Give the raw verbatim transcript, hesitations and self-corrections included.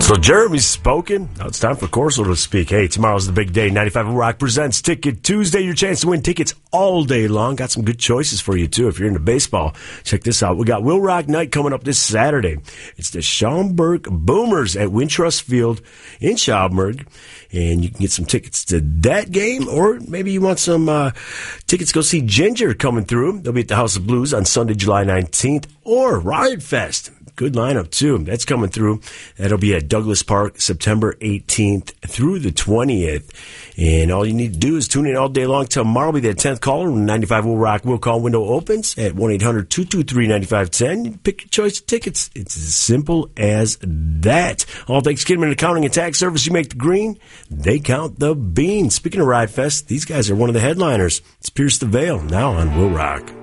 So Jeremy's spoken. Now it's time for Corso to speak. Hey, tomorrow's the big day. ninety-five Rock presents Ticket Tuesday. Your chance to win tickets all day long. Got some good choices for you, too, if you're into baseball. Check this out. We got Will Rock Night coming up this Saturday. It's the Schaumburg Boomers at Wintrust Field in Schaumburg. And you can get some tickets to that game, or maybe you want some uh, tickets to go see Ginger coming through. They'll be at the House of Blues on Sunday, July nineteenth, or Riot Fest. Good lineup, too. That's coming through. That'll be at Douglas Park, September eighteenth through the twentieth. And all you need to do is tune in all day long. Tomorrow will be the tenth caller when ninety-five Will Rock Will Call window opens at one eight hundred two two three nine five one zero. Pick your choice of tickets. It's as simple as that. All thanks to Kidman Accounting and Tax Service. You make the green, they count the beans. Speaking of Riot Fest, these guys are one of the headliners. It's Pierce the Veil, now on Will Rock.